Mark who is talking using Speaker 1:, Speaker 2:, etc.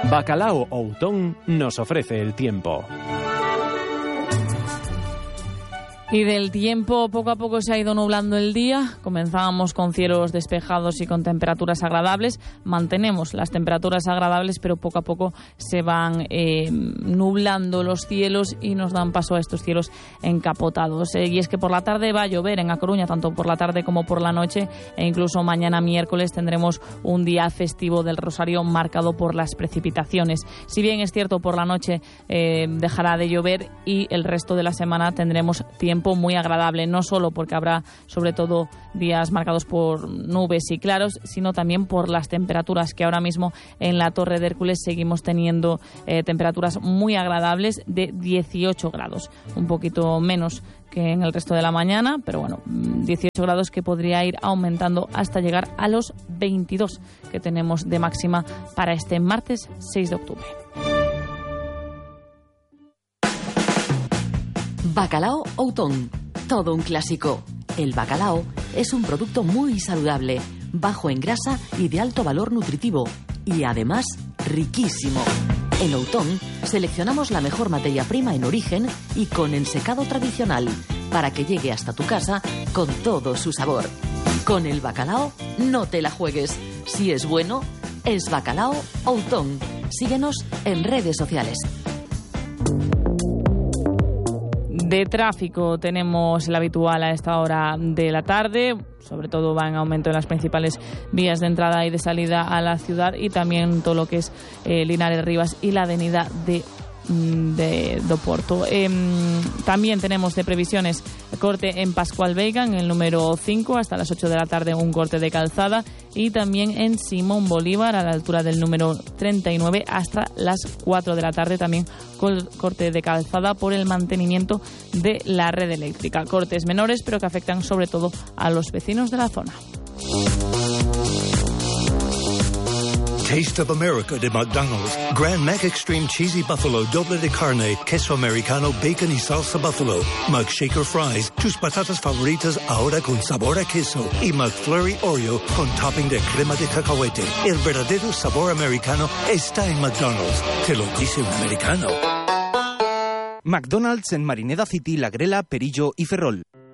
Speaker 1: Bacalao Outón nos ofrece el tiempo.
Speaker 2: Y del tiempo, poco a poco se ha ido nublando el día. Comenzábamos con cielos despejados y con temperaturas agradables. Mantenemos las temperaturas agradables, pero poco a poco se van nublando los cielos y nos dan paso a estos cielos encapotados. Y es que por la tarde va a llover en A Coruña, tanto por la tarde como por la noche, e incluso mañana miércoles tendremos un día festivo del Rosario marcado por las precipitaciones. Si bien es cierto, por la noche dejará de llover y el resto de la semana tendremos tiempo muy agradable, no solo porque habrá sobre todo días marcados por nubes y claros, sino también por las temperaturas, que ahora mismo en la Torre de Hércules seguimos teniendo temperaturas muy agradables de 18 grados, un poquito menos que en el resto de la mañana, pero bueno, 18 grados que podría ir aumentando hasta llegar a los 22 que tenemos de máxima para este martes 6 de octubre.
Speaker 3: Bacalao Outón, todo un clásico. El bacalao es un producto muy saludable, bajo en grasa y de alto valor nutritivo, y además riquísimo. En Outón seleccionamos la mejor materia prima en origen y con ensecado tradicional, para que llegue hasta tu casa con todo su sabor. Con el bacalao no te la juegues. Si es bueno, es Bacalao Outón. Síguenos en redes sociales.
Speaker 2: De tráfico tenemos el habitual a esta hora de la tarde, sobre todo va en aumento en las principales vías de entrada y de salida a la ciudad, y también todo lo que es Linares Rivas y la avenida de Porto. También tenemos de previsiones corte en Pascual Veiga, en el número 5, hasta las 8 de la tarde un corte de calzada, y también en Simón Bolívar a la altura del número 39 hasta las 4 de la tarde también corte de calzada por el mantenimiento de la red eléctrica. Cortes menores, pero que afectan sobre todo a los vecinos de la zona.
Speaker 4: Taste of America de McDonald's. Grand Mac Extreme Cheesy Buffalo, doble de carne, queso americano, bacon y salsa buffalo. McShaker Fries, tus patatas favoritas ahora con sabor a queso. Y McFlurry Oreo con topping de crema de cacahuete. El verdadero sabor americano está en McDonald's. Te lo dice un americano.
Speaker 5: McDonald's en Marineda City, La Grela, Perillo y Ferrol.